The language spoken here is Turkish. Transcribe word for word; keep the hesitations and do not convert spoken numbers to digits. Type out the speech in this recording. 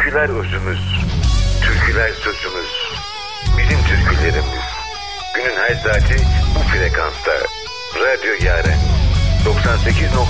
Türküler özümüz, türküler sözümüz. Bizim türkülerimiz. Günün her saati bu frekansta. Radyo Yaren doksan sekiz